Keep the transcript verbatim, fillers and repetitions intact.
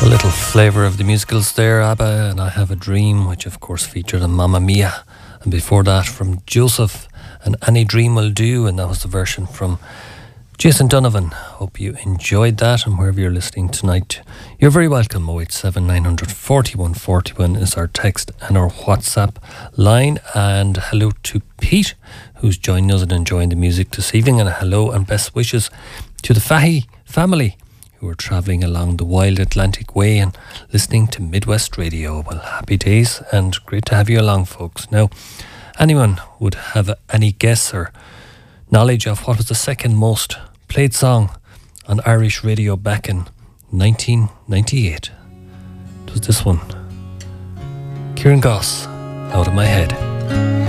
Little flavour of the musicals there, ABBA and I Have a Dream, which of course featured in Mamma Mia. And before that from Joseph and Any Dream Will Do, and that was the version from Jason Donovan. Hope you enjoyed that, and wherever you're listening tonight, you're very welcome. oh eight seven nine hundred forty-one forty-one is our text and our WhatsApp line. And hello to Pete, who's joining us and enjoying the music this evening, and a hello and best wishes to the Fahy family who are travelling along the wild Atlantic Way and listening to Midwest Radio. Well, happy days and great to have you along, folks. Now, anyone would have any guess or knowledge of what was the second most played song on Irish radio back in nineteen ninety-eight? It was this one, Kieran Goss, Out of My Head.